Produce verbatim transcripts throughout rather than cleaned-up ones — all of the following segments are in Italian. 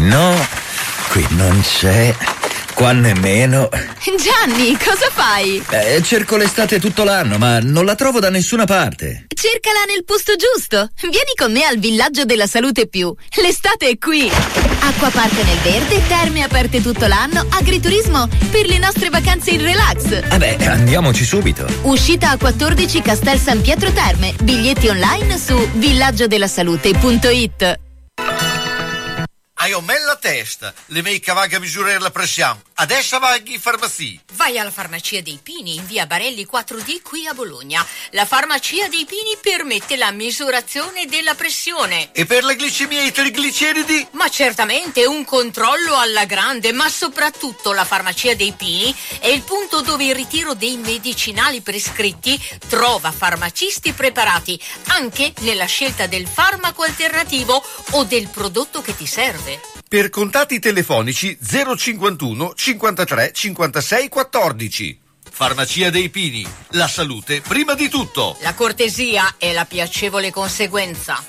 No, qui non c'è, qua nemmeno. Gianni, cosa fai? Eh, cerco l'estate tutto l'anno, ma non la trovo da nessuna parte. Cercala nel posto giusto. Vieni con me al Villaggio della Salute Più. L'estate è qui. Acquapark nel verde, terme aperte tutto l'anno, agriturismo per le nostre vacanze in relax. Vabbè, andiamoci subito. Uscita a quattordici Castel San Pietro Terme. Biglietti online su villaggio della salute punto it. Hai un me la testa, le mie cavaga a misurare la pressione. Adesso vai in farmacia. Vai alla Farmacia dei Pini in via Barelli quattro D qui a Bologna. La Farmacia dei Pini permette la misurazione della pressione. E per la glicemia e i trigliceridi? Ma certamente un controllo alla grande, ma soprattutto la Farmacia dei Pini è il punto dove il ritiro dei medicinali prescritti trova farmacisti preparati anche nella scelta del farmaco alternativo o del prodotto che ti serve. Per contatti telefonici zero cinquantuno cinquantatré cinquantasei quattordici. Farmacia dei Pini, la salute prima di tutto. La cortesia è la piacevole conseguenza.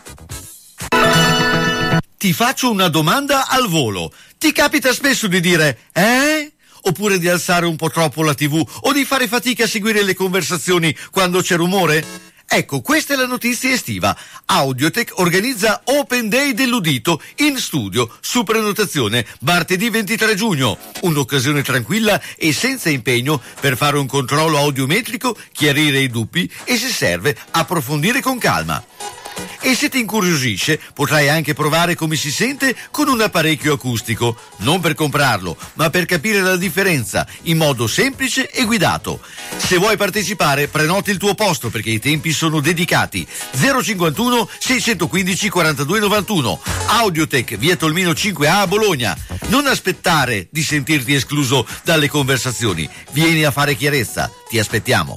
Ti faccio una domanda al volo. Ti capita spesso di dire eh? Oppure di alzare un po' troppo la tivù o di fare fatica a seguire le conversazioni quando c'è rumore? Ecco, questa è la notizia estiva. Audiotech organizza Open Day dell'udito in studio su prenotazione martedì ventitré giugno. Un'occasione tranquilla e senza impegno per fare un controllo audiometrico, chiarire i dubbi e, se serve, approfondire con calma. E se ti incuriosisce, potrai anche provare come si sente con un apparecchio acustico, non per comprarlo, ma per capire la differenza in modo semplice e guidato. Se vuoi partecipare, prenoti il tuo posto perché i tempi sono dedicati. zero cinquantuno seicentoquindici quarantadue novantuno. Audiotech, via Tolmino cinque A a Bologna. Non aspettare di sentirti escluso dalle conversazioni. Vieni a fare chiarezza. Ti aspettiamo.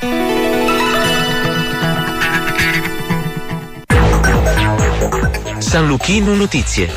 San Luchino Notizie.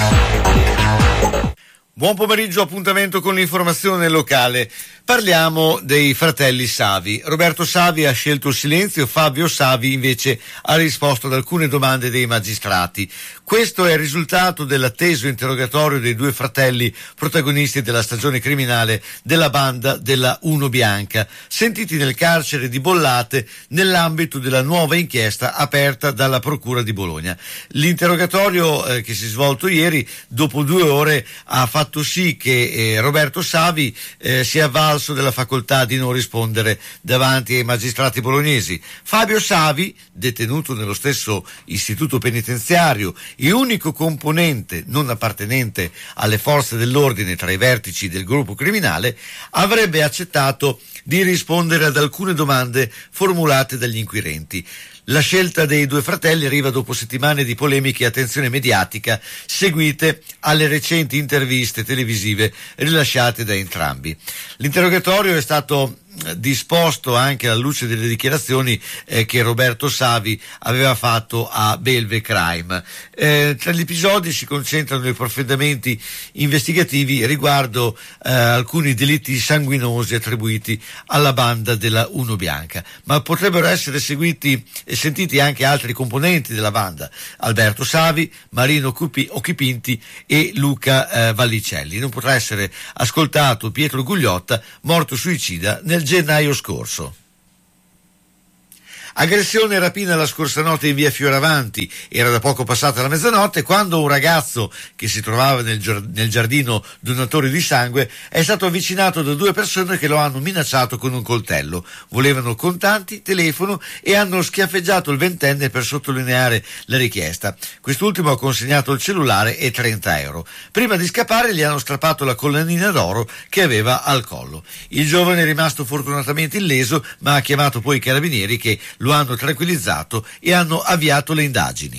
Buon pomeriggio, appuntamento con l'informazione locale. Parliamo dei fratelli Savi. Roberto Savi ha scelto il silenzio, Fabio Savi invece ha risposto ad alcune domande dei magistrati. Questo è il risultato dell'atteso interrogatorio dei due fratelli protagonisti della stagione criminale della banda della Uno Bianca, sentiti nel carcere di Bollate nell'ambito della nuova inchiesta aperta dalla Procura di Bologna. L'interrogatorio eh, che si è svolto ieri, dopo due ore, ha fatto sì che eh, Roberto Savi eh, si avvalga della facoltà di non rispondere davanti ai magistrati bolognesi. Fabio Savi, detenuto nello stesso istituto penitenziario e unico componente non appartenente alle forze dell'ordine tra i vertici del gruppo criminale, avrebbe accettato di rispondere ad alcune domande formulate dagli inquirenti. La scelta dei due fratelli arriva dopo settimane di polemiche e attenzione mediatica seguite alle recenti interviste televisive rilasciate da entrambi. L'interrogatorio è stato disposto anche alla luce delle dichiarazioni eh, che Roberto Savi aveva fatto a Belve Crime. Eh, tra gli episodi si concentrano i profondamenti investigativi riguardo eh, alcuni delitti sanguinosi attribuiti alla banda della Uno Bianca, ma potrebbero essere seguiti e sentiti anche altri componenti della banda: Alberto Savi, Marino Cupi, Occhipinti e Luca eh, Vallicelli. Non potrà essere ascoltato Pietro Gugliotta, morto suicida nel gennaio scorso. Aggressione e rapina la scorsa notte in via Fioravanti. Era da poco passata la mezzanotte quando un ragazzo che si trovava nel, nel giardino donatore di sangue è stato avvicinato da due persone che lo hanno minacciato con un coltello. Volevano contanti, telefono e hanno schiaffeggiato il ventenne per sottolineare la richiesta. Quest'ultimo ha consegnato il cellulare e trenta euro. Prima di scappare gli hanno strappato la collanina d'oro che aveva al collo. Il giovane è rimasto fortunatamente illeso, ma ha chiamato poi i carabinieri che lo hanno tranquillizzato e hanno avviato le indagini.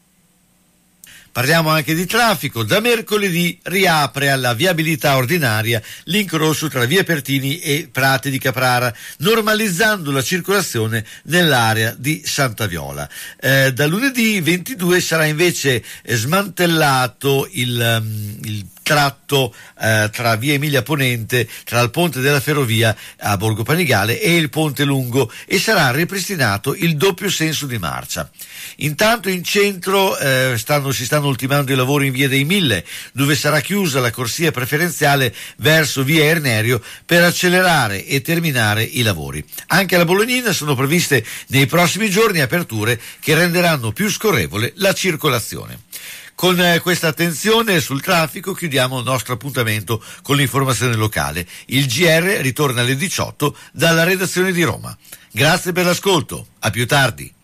Parliamo anche di traffico. Da mercoledì riapre alla viabilità ordinaria l'incrocio tra via Pertini e Prati di Caprara, normalizzando la circolazione nell'area di Santa Viola. Eh, da lunedì ventidue sarà invece smantellato il, um, il tratto eh, tra via Emilia Ponente, tra il ponte della ferrovia a Borgo Panigale e il ponte lungo, e sarà ripristinato il doppio senso di marcia. Intanto in centro eh, stanno, si stanno ultimando i lavori in via dei Mille, dove sarà chiusa la corsia preferenziale verso via Ernerio per accelerare e terminare i lavori. Anche alla Bolognina sono previste nei prossimi giorni aperture che renderanno più scorrevole la circolazione. Con eh, questa attenzione sul traffico chiudiamo il nostro appuntamento con l'informazione locale. Il G R ritorna alle diciotto dalla redazione di Roma. Grazie per l'ascolto, a più tardi.